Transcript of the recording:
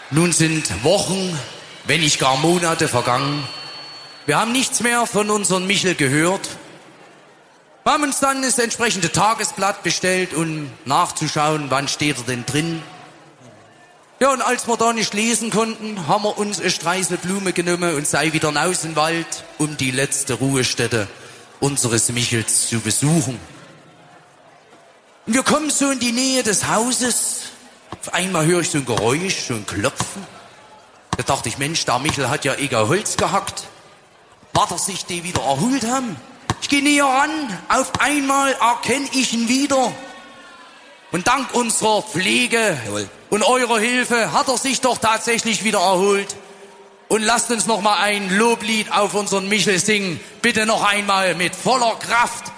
Nun sind Wochen, wenn nicht gar Monate vergangen. Wir haben nichts mehr von unserem Michel gehört. Wir haben uns dann das entsprechende Tagesblatt bestellt, um nachzuschauen, wann steht er denn drin. Ja, und als wir da nicht lesen konnten, haben wir uns eine Streiselblume genommen und sei wieder raus in den Wald, um die letzte Ruhestätte unseres Michels zu besuchen. Und wir kommen so in die Nähe des Hauses. Auf einmal höre ich so ein Geräusch, so ein Klopfen. Da dachte ich, Mensch, der Michel hat ja eher Holz gehackt. War er sich die wieder erholt haben? Ich gehe näher ran, auf einmal erkenne ich ihn wieder. Und dank unserer Pflege und eurer Hilfe hat er sich doch tatsächlich wieder erholt. Und lasst uns noch mal ein Loblied auf unseren Michel singen. Bitte noch einmal mit voller Kraft.